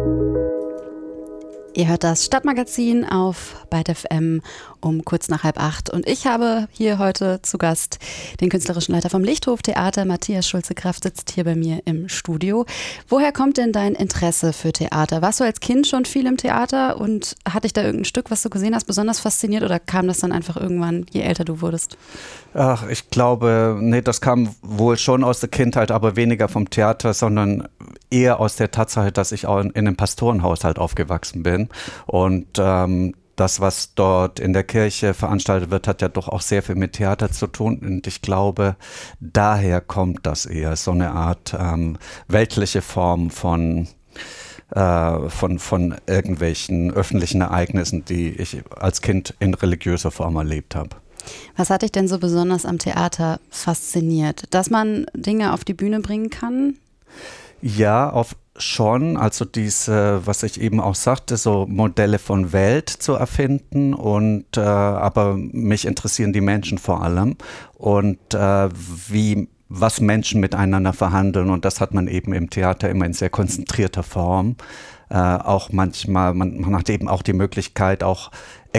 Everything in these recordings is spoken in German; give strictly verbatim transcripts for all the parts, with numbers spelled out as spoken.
Ihr hört das Stadtmagazin auf Byte F M um kurz nach halb acht. Und ich habe hier heute zu Gast den künstlerischen Leiter vom Lichthof Theater, Matthias Schulze-Kraft, sitzt hier bei mir im Studio. Woher kommt denn dein Interesse für Theater? Warst du als Kind schon viel im Theater und hat dich da irgendein Stück, was du gesehen hast, besonders fasziniert oder kam das dann einfach irgendwann, je älter du wurdest? Ach, ich glaube, nee, das kam wohl schon aus der Kindheit, aber weniger vom Theater, sondern eher aus der Tatsache, dass ich auch in, in einem Pastorenhaushalt aufgewachsen bin. Und ähm, das, was dort in der Kirche veranstaltet wird, hat ja doch auch sehr viel mit Theater zu tun. Und ich glaube, daher kommt das eher, so eine Art ähm, weltliche Form von, äh, von, von irgendwelchen öffentlichen Ereignissen, die ich als Kind in religiöser Form erlebt habe. Was hat dich denn so besonders am Theater fasziniert? Dass man Dinge auf die Bühne bringen kann? Ja, auf schon, also diese, was ich eben auch sagte, so Modelle von Welt zu erfinden und äh, aber mich interessieren die Menschen vor allem und äh, wie, was Menschen miteinander verhandeln und das hat man eben im Theater immer in sehr konzentrierter Form. Äh, auch manchmal, man, man hat eben auch die Möglichkeit, auch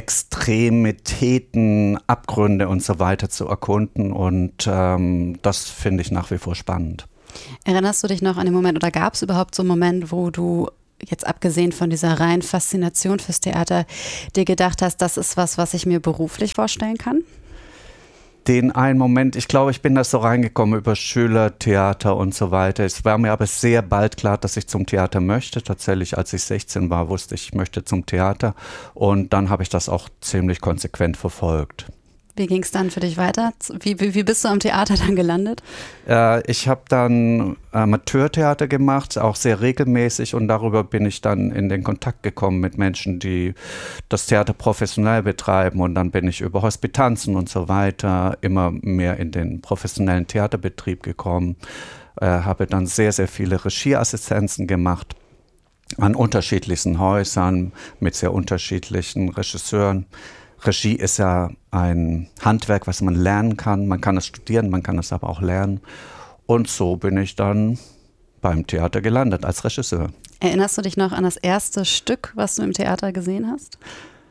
Extremitäten, Abgründe und so weiter zu erkunden und ähm, das finde ich nach wie vor spannend. Erinnerst du dich noch an den Moment oder gab es überhaupt so einen Moment, wo du jetzt abgesehen von dieser reinen Faszination fürs Theater dir gedacht hast, das ist was, was ich mir beruflich vorstellen kann? Den einen Moment, ich glaube, ich bin da so reingekommen über Schülertheater und so weiter. Es war mir aber sehr bald klar, dass ich zum Theater möchte. Tatsächlich, als ich sechzehn war, wusste ich, ich möchte zum Theater und dann habe ich das auch ziemlich konsequent verfolgt. Wie ging es dann für dich weiter? Wie, wie, wie bist du am Theater dann gelandet? Äh, ich habe dann Amateurtheater gemacht, auch sehr regelmäßig und darüber bin ich dann in den Kontakt gekommen mit Menschen, die das Theater professionell betreiben und dann bin ich über Hospitanzen und so weiter immer mehr in den professionellen Theaterbetrieb gekommen, äh, habe dann sehr, sehr viele Regieassistenzen gemacht an unterschiedlichsten Häusern mit sehr unterschiedlichen Regisseuren. Regie ist ja ein Handwerk, was man lernen kann. Man kann es studieren, man kann es aber auch lernen. Und so bin ich dann beim Theater gelandet als Regisseur. Erinnerst du dich noch an das erste Stück, was du im Theater gesehen hast?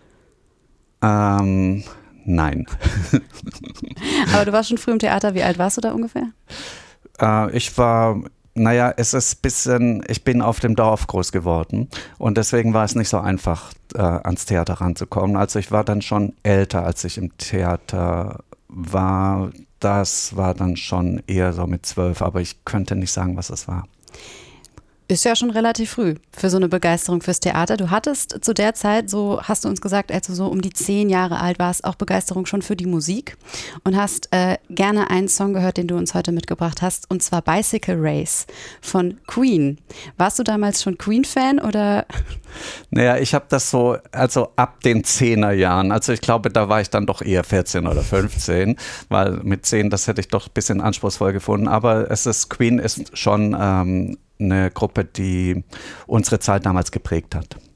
Ähm, nein. Aber du warst schon früh im Theater. Wie alt warst du da ungefähr? Äh, ich war... Naja, es ist ein bisschen, ich bin auf dem Dorf groß geworden und deswegen war es nicht so einfach, äh, ans Theater ranzukommen. Also ich war dann schon älter, als ich im Theater war. Das war dann schon eher so mit zwölf, aber ich könnte nicht sagen, was es war. Ist ja schon relativ früh für so eine Begeisterung fürs Theater. Du hattest zu der Zeit, so hast du uns gesagt, als du so um die zehn Jahre alt warst, auch Begeisterung schon für die Musik und hast äh, gerne einen Song gehört, den du uns heute mitgebracht hast, und zwar Bicycle Race von Queen. Warst du damals schon Queen-Fan oder? Naja, ich habe das so, also ab den Zehnerjahren, also ich glaube, da war ich dann doch eher vierzehn oder fünfzehn, weil mit zehn, das hätte ich doch ein bisschen anspruchsvoll gefunden, aber es ist, Queen ist schon ähm, eine Gruppe, die unsere Zeit damals geprägt hat.